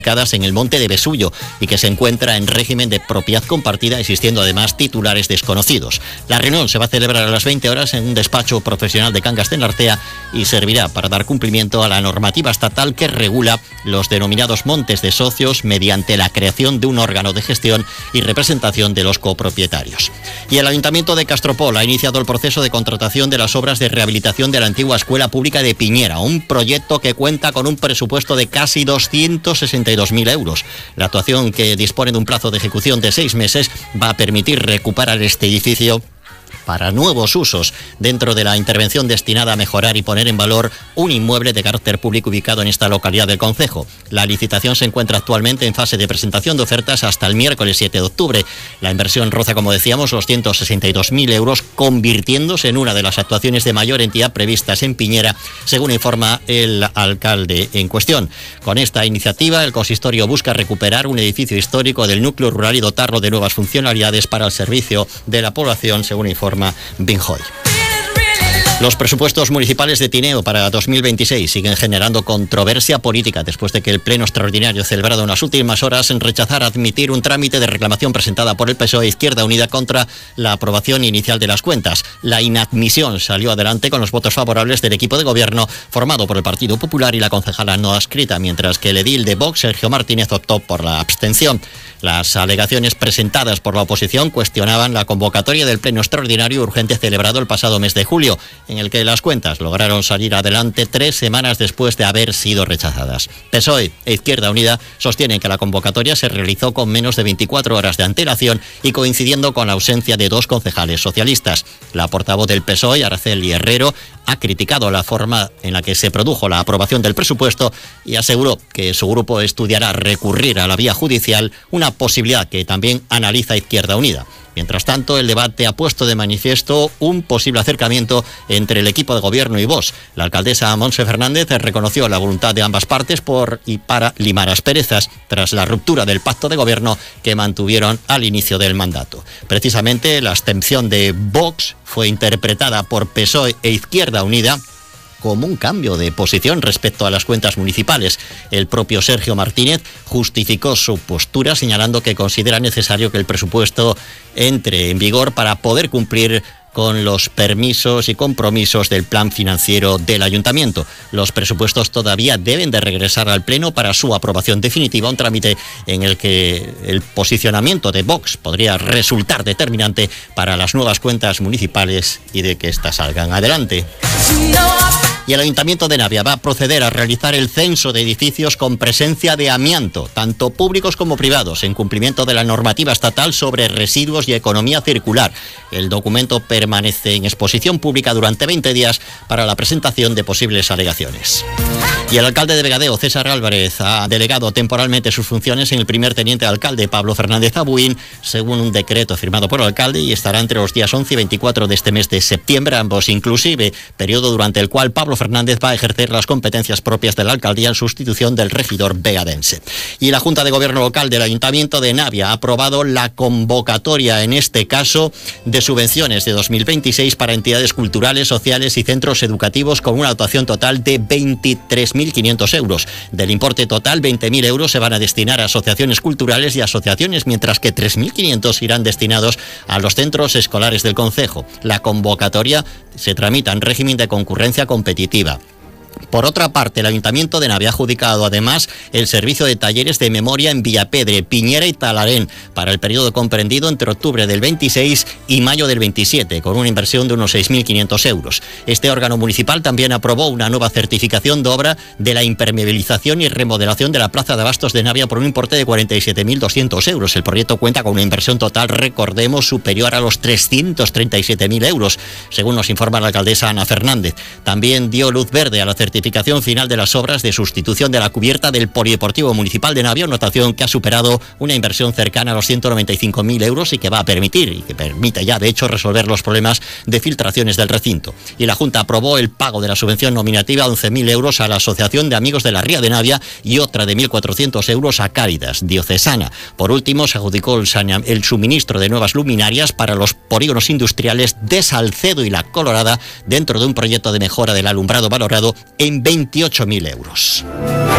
en el monte de Vesullo y que se encuentra en régimen de propiedad compartida, existiendo además titulares desconocidos. La reunión se va a celebrar a las 20 horas en un despacho profesional de Cangas de Narcea y servirá para dar cumplimiento a la normativa estatal que regula los denominados montes de socios mediante la creación de un órgano de gestión y representación de los copropietarios. Y el Ayuntamiento de Castropol ha iniciado el proceso de contratación de las obras de rehabilitación de la antigua Escuela Pública de Piñera, un proyecto que cuenta con un presupuesto de casi 262.000 euros. La actuación, que dispone de un plazo de ejecución de 6 meses, va a permitir recuperar este edificio para nuevos usos dentro de la intervención destinada a mejorar y poner en valor un inmueble de carácter público ubicado en esta localidad del concejo. La licitación se encuentra actualmente en fase de presentación de ofertas hasta el miércoles 7 de octubre. La inversión roza, como decíamos, los 162.000 euros, convirtiéndose en una de las actuaciones de mayor entidad previstas en Piñera, según informa el alcalde en cuestión. Con esta iniciativa, el consistorio busca recuperar un edificio histórico del núcleo rural y dotarlo de nuevas funcionalidades para el servicio de la población, según informa Binjoy. Los presupuestos municipales de Tineo para 2026 siguen generando controversia política después de que el pleno extraordinario celebrado en las últimas horas rechazara admitir un trámite de reclamación presentada por el PSOE Izquierda Unida contra la aprobación inicial de las cuentas. La inadmisión salió adelante con los votos favorables del equipo de gobierno formado por el Partido Popular y la concejala no adscrita, mientras que el edil de Vox, Sergio Martínez, optó por la abstención. Las alegaciones presentadas por la oposición cuestionaban la convocatoria del pleno extraordinario urgente celebrado el pasado mes de julio, en el que las cuentas lograron salir adelante 3 semanas después de haber sido rechazadas. PSOE e Izquierda Unida sostienen que la convocatoria se realizó con menos de 24 horas de antelación y coincidiendo con la ausencia de 2 concejales socialistas. La portavoz del PSOE, Araceli Herrero, ha criticado la forma en la que se produjo la aprobación del presupuesto y aseguró que su grupo estudiará recurrir a la vía judicial, una posibilidad que también analiza Izquierda Unida. Mientras tanto, el debate ha puesto de manifiesto un posible acercamiento entre el equipo de gobierno y Vox. La alcaldesa Montse Fernández reconoció la voluntad de ambas partes por y para limar asperezas tras la ruptura del pacto de gobierno que mantuvieron al inicio del mandato. Precisamente, la abstención de Vox fue interpretada por PSOE e Izquierda Unida como un cambio de posición respecto a las cuentas municipales. El propio Sergio Martínez justificó su postura señalando que considera necesario que el presupuesto entre en vigor para poder cumplir con los permisos y compromisos del plan financiero del ayuntamiento. Los presupuestos todavía deben de regresar al Pleno para su aprobación definitiva, un trámite en el que el posicionamiento de Vox podría resultar determinante para las nuevas cuentas municipales y de que éstas salgan adelante. Y el Ayuntamiento de Navia va a proceder a realizar el censo de edificios con presencia de amianto, tanto públicos como privados, en cumplimiento de la normativa estatal sobre residuos y economía circular. El documento permanece en exposición pública durante 20 días para la presentación de posibles alegaciones. Y el alcalde de Vegadeo, César Álvarez, ha delegado temporalmente sus funciones en el primer teniente de alcalde, Pablo Fernández Abuín, según un decreto firmado por el alcalde, y estará entre los días 11 y 24 de este mes de septiembre, ambos inclusive, periodo durante el cual Pablo Fernández va a ejercer las competencias propias de la alcaldía en sustitución del regidor vegadense. Y la Junta de Gobierno Local del Ayuntamiento de Navia ha aprobado la convocatoria, en este caso, de subvenciones de 2026 para entidades culturales, sociales y centros educativos con una dotación total de 23.500 euros. Del importe total, 20.000 euros se van a destinar a asociaciones culturales y asociaciones, mientras que 3.500 irán destinados a los centros escolares del concejo. La convocatoria se tramita en régimen de concurrencia competitiva. Por otra parte, el Ayuntamiento de Navia ha adjudicado además el servicio de talleres de memoria en Villapedre, Piñera y Talarén para el periodo comprendido entre octubre del 26 y mayo del 27, con una inversión de unos 6.500 euros. Este órgano municipal también aprobó una nueva certificación de obra de la impermeabilización y remodelación de la Plaza de Abastos de Navia por un importe de 47.200 euros. El proyecto cuenta con una inversión total, recordemos, superior a los 337.000 euros, según nos informa la alcaldesa Ana Fernández. También dio luz verde a la certificación final de las obras de sustitución de la cubierta del Polideportivo Municipal de Navia, notación que ha superado una inversión cercana a los 195.000 euros y que va a permitir, y que permite ya de hecho, resolver los problemas de filtraciones del recinto. Y la Junta aprobó el pago de la subvención nominativa de 11.000 euros a la Asociación de Amigos de la Ría de Navia y otra de 1.400 euros a Cáritas Diocesana. Por último, se adjudicó el suministro de nuevas luminarias para los polígonos industriales de Salcedo y La Colorada dentro de un proyecto de mejora del alumbrado valorado en 28.000 euros.